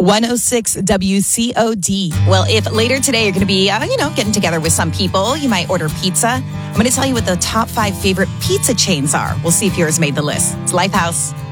106 WCOD. Well, if later today you're going to be, getting together with some people, you might order pizza. I'm going to tell you what the top 5 favorite pizza chains are. We'll see if yours made the list. It's Lifehouse.